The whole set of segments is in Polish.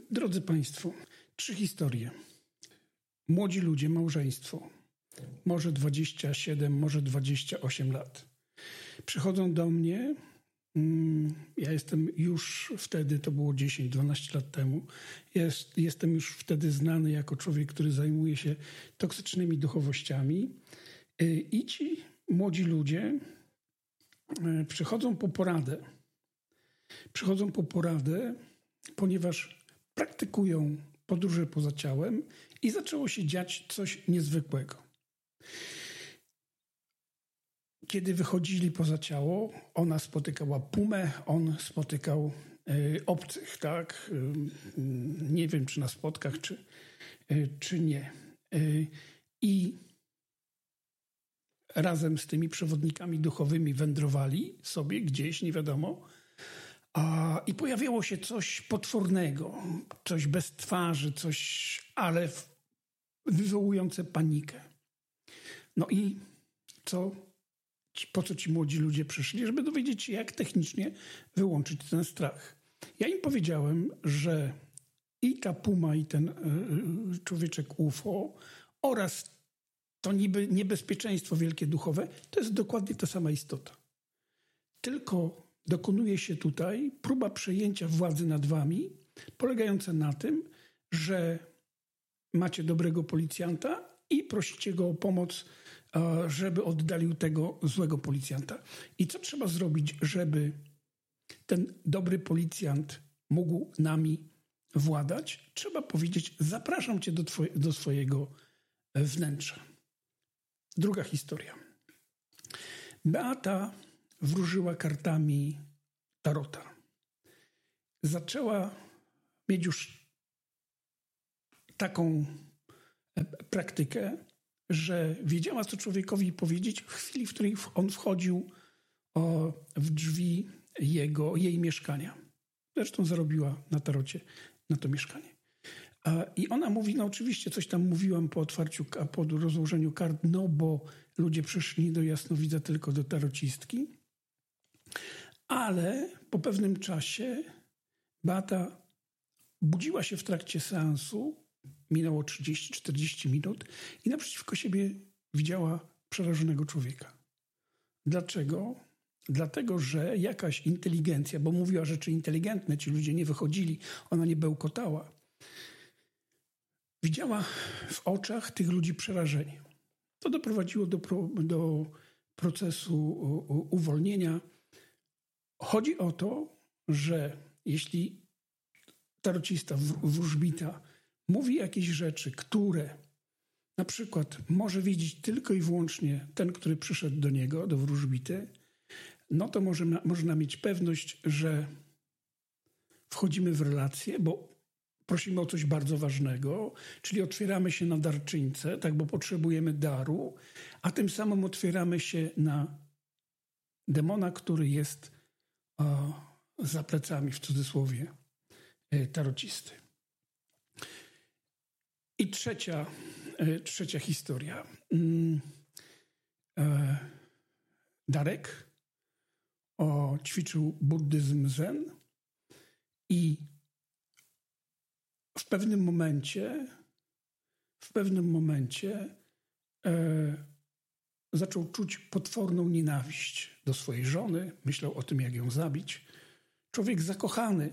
Drodzy Państwo, 3 historie. Młodzi ludzie, małżeństwo, może 27, może 28 lat. Przychodzą do mnie, ja jestem już wtedy, to było 10-12 lat temu, jestem już wtedy znany jako człowiek, który zajmuje się toksycznymi duchowościami i ci młodzi ludzie przychodzą po poradę. Przychodzą po poradę, ponieważ praktykują podróże poza ciałem i zaczęło się dziać coś niezwykłego. Kiedy wychodzili poza ciało, ona spotykała pumę, on spotykał obcych, tak? Nie wiem, czy na spotkach, czy nie. I razem z tymi przewodnikami duchowymi wędrowali sobie gdzieś, nie wiadomo, i pojawiało się coś potwornego, coś bez twarzy, coś, ale wywołujące panikę. No i po co ci młodzi ludzie przyszli? Żeby dowiedzieć się, jak technicznie wyłączyć ten strach. Ja im powiedziałem, że i ta puma, i ten człowieczek UFO oraz to niby niebezpieczeństwo wielkie duchowe, to jest dokładnie ta sama istota. Tylko dokonuje się tutaj próba przejęcia władzy nad wami, polegająca na tym, że macie dobrego policjanta i prosicie go o pomoc, żeby oddalił tego złego policjanta. I co trzeba zrobić, żeby ten dobry policjant mógł nami władać? Trzeba powiedzieć: zapraszam cię do swojego wnętrza. Druga historia. Beata wróżyła kartami tarota. Zaczęła mieć już taką praktykę, że wiedziała, co człowiekowi powiedzieć w chwili, w której on wchodził w drzwi jej mieszkania. Zresztą zarobiła na tarocie na to mieszkanie. I ona mówi, no oczywiście coś tam mówiłam po otwarciu, po rozłożeniu kart, no bo ludzie przyszli do jasnowidza tylko do tarocistki. Ale po pewnym czasie Beata budziła się w trakcie seansu, minęło 30-40 minut i naprzeciwko siebie widziała przerażonego człowieka. Dlaczego? Dlatego, że jakaś inteligencja, bo mówiła rzeczy inteligentne, ci ludzie nie wychodzili, ona nie bełkotała. Widziała w oczach tych ludzi przerażenie. To doprowadziło do procesu uwolnienia. Chodzi o to, że jeśli tarocista, wróżbita mówi jakieś rzeczy, które na przykład może wiedzieć tylko i wyłącznie ten, który przyszedł do niego, do wróżbity, no to można mieć pewność, że wchodzimy w relację, bo prosimy o coś bardzo ważnego, czyli otwieramy się na darczyńcę, tak, bo potrzebujemy daru, a tym samym otwieramy się na demona, który jest za plecami, w cudzysłowie, tarocisty. I trzecia historia. Darek ćwiczył buddyzm zen i w pewnym momencie zaczął czuć potworną nienawiść do swojej żony. Myślał o tym, jak ją zabić. Człowiek zakochany.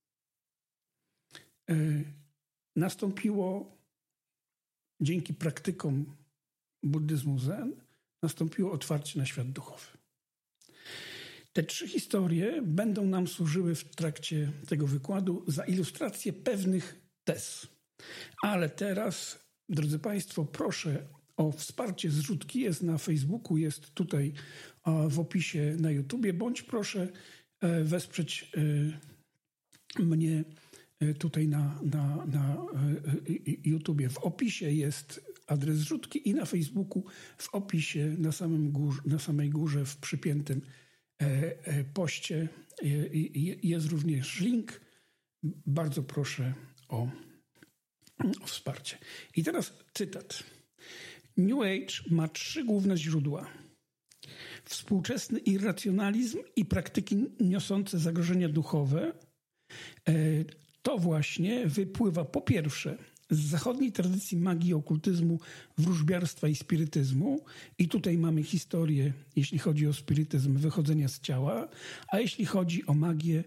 Nastąpiło, dzięki praktykom buddyzmu zen, nastąpiło otwarcie na świat duchowy. Te 3 historie będą nam służyły w trakcie tego wykładu za ilustrację pewnych tez. Ale teraz, drodzy Państwo, proszę o wsparcie zrzutki. Jest na Facebooku, jest tutaj w opisie na YouTubie, bądź proszę wesprzeć mnie tutaj na YouTubie. W opisie jest adres zrzutki i na Facebooku w opisie na samej górze w przypiętym poście jest również link. Bardzo proszę o wsparcie. I teraz cytat. New Age ma 3 główne źródła. Współczesny irracjonalizm i praktyki niosące zagrożenia duchowe to właśnie wypływa po pierwsze z zachodniej tradycji magii, okultyzmu, wróżbiarstwa i spirytyzmu. I tutaj mamy historię, jeśli chodzi o spirytyzm, wychodzenia z ciała, a jeśli chodzi o magię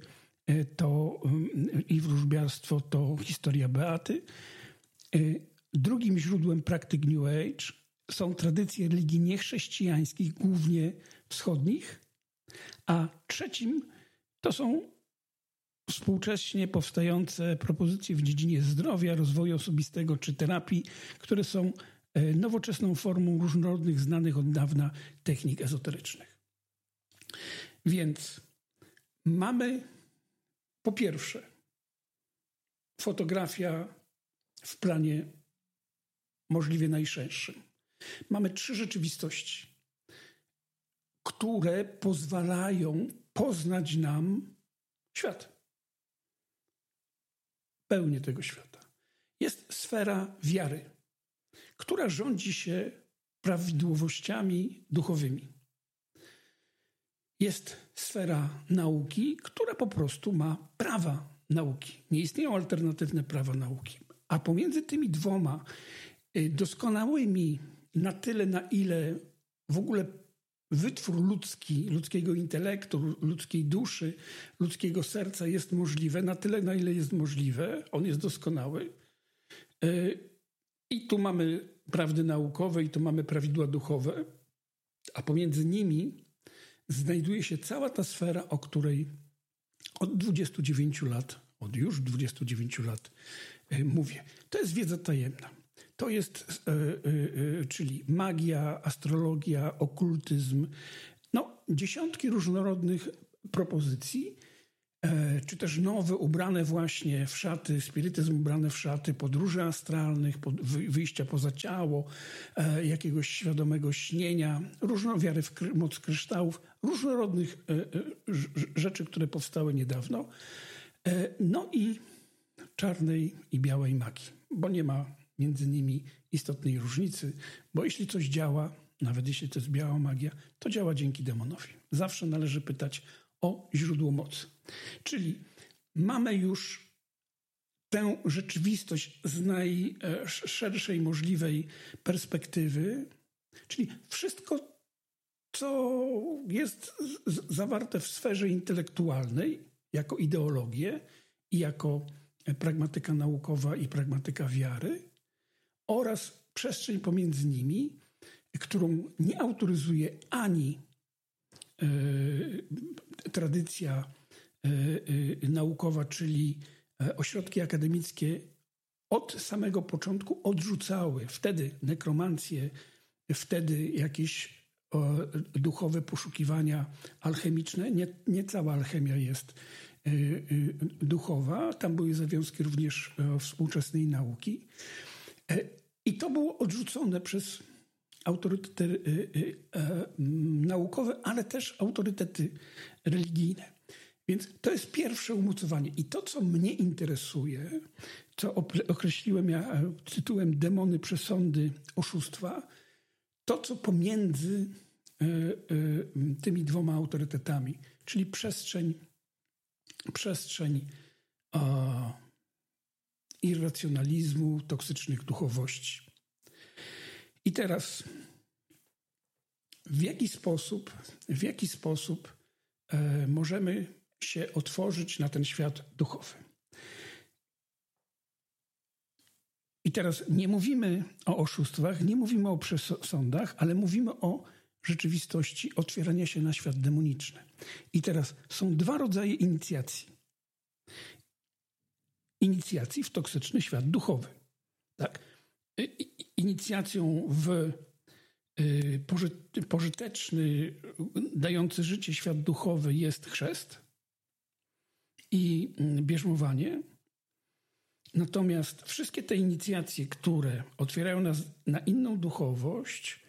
i wróżbiarstwo, to historia Beaty. Drugim źródłem praktyk New Age są tradycje religii niechrześcijańskich, głównie wschodnich, a trzecim to są współcześnie powstające propozycje w dziedzinie zdrowia, rozwoju osobistego czy terapii, które są nowoczesną formą różnorodnych, znanych od dawna technik ezoterycznych. Więc mamy po pierwsze fotografia w planie możliwie najszerszym. Mamy 3 rzeczywistości, które pozwalają poznać nam świat. Pełnię tego świata. Jest sfera wiary, która rządzi się prawidłowościami duchowymi. Jest sfera nauki, która po prostu ma prawa nauki. Nie istnieją alternatywne prawa nauki. A pomiędzy tymi dwoma doskonałymi na tyle, na ile w ogóle wytwór ludzki, ludzkiego intelektu, ludzkiej duszy, ludzkiego serca jest możliwe, na tyle, na ile jest możliwe, on jest doskonały. I tu mamy prawdy naukowe, i tu mamy prawidła duchowe, a pomiędzy nimi znajduje się cała ta sfera, o której od 29 lat, od już 29 lat mówię. To jest wiedza tajemna. To jest, czyli magia, astrologia, okultyzm, dziesiątki różnorodnych propozycji, czy też nowe, ubrane właśnie w szaty, spirytyzm ubrane w szaty podróży astralnych, wyjścia poza ciało, jakiegoś świadomego śnienia, wiary w moc kryształów, różnorodnych rzeczy, które powstały niedawno. No i czarnej i białej magii, bo nie ma między nimi istotnej różnicy, bo jeśli coś działa, nawet jeśli to jest biała magia, to działa dzięki demonowi. Zawsze należy pytać o źródło mocy. Czyli mamy już tę rzeczywistość z najszerszej możliwej perspektywy, czyli wszystko, co jest zawarte w sferze intelektualnej jako ideologię i jako pragmatyka naukowa i pragmatyka wiary oraz przestrzeń pomiędzy nimi, którą nie autoryzuje ani tradycja naukowa, czyli ośrodki akademickie od samego początku odrzucały wtedy nekromancję, wtedy jakieś duchowe poszukiwania alchemiczne. Nie cała alchemia jest duchowa. Tam były zawiązki również współczesnej nauki. I to było odrzucone przez autorytety naukowe, ale też autorytety religijne. Więc to jest pierwsze umocowanie. I to, co mnie interesuje, co określiłem ja tytułem Demony, przesądy, oszustwa, to, co pomiędzy tymi dwoma autorytetami, czyli przestrzeń irracjonalizmu, toksycznych duchowości. I teraz w jaki sposób możemy się otworzyć na ten świat duchowy? I teraz nie mówimy o oszustwach, nie mówimy o przesądach, ale mówimy o rzeczywistości otwierania się na świat demoniczny. I teraz są 2 rodzaje inicjacji. Inicjacji w toksyczny świat duchowy. Tak? Inicjacją w pożyteczny, dający życie świat duchowy jest chrzest i bierzmowanie. Natomiast wszystkie te inicjacje, które otwierają nas na inną duchowość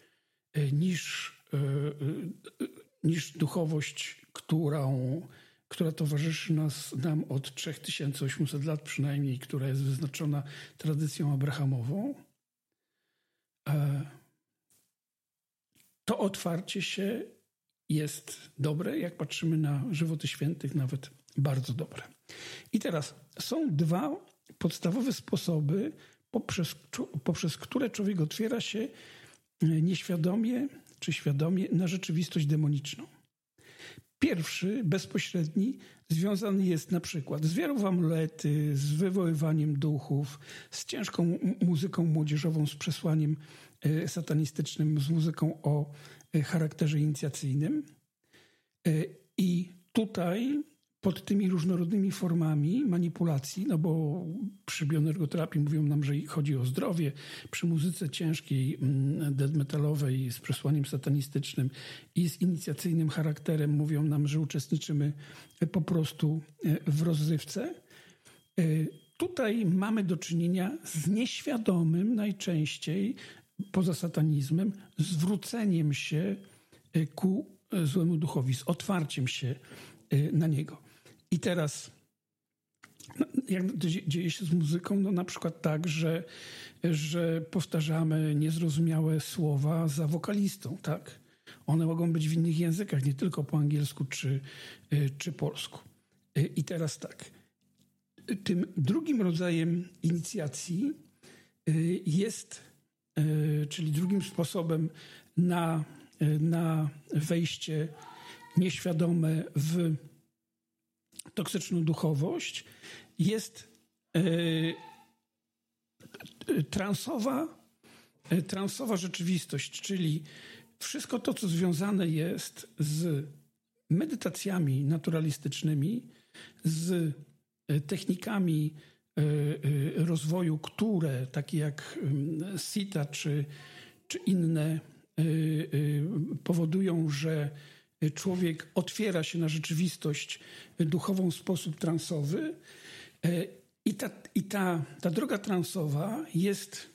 niż duchowość, która towarzyszy nam od 3800 lat przynajmniej, która jest wyznaczona tradycją abrahamową, to otwarcie się jest dobre. Jak patrzymy na żywoty świętych, nawet bardzo dobre. I teraz są dwa podstawowe sposoby, poprzez które człowiek otwiera się nieświadomie czy świadomie na rzeczywistość demoniczną. Pierwszy, bezpośredni, związany jest na przykład z wiarą w amulety, z wywoływaniem duchów, z ciężką muzyką młodzieżową, z przesłaniem satanistycznym, z muzyką o charakterze inicjacyjnym. I tutaj pod tymi różnorodnymi formami manipulacji, no bo przy bioenergoterapii mówią nam, że chodzi o zdrowie, przy muzyce ciężkiej, death metalowej z przesłaniem satanistycznym i z inicjacyjnym charakterem mówią nam, że uczestniczymy po prostu w rozrywce. Tutaj mamy do czynienia z nieświadomym najczęściej, poza satanizmem, zwróceniem się ku złemu duchowi, z otwarciem się na niego. I teraz, jak dzieje się z muzyką? No na przykład tak, że powtarzamy niezrozumiałe słowa za wokalistą, tak? One mogą być w innych językach, nie tylko po angielsku czy polsku. I teraz tak, tym drugim rodzajem inicjacji jest, czyli drugim sposobem na wejście nieświadome w toksyczną duchowość jest transowa rzeczywistość, czyli wszystko to, co związane jest z medytacjami naturalistycznymi, z technikami rozwoju, które takie jak Sita czy inne powodują, że człowiek otwiera się na rzeczywistość duchową w sposób transowy i ta droga transowa jest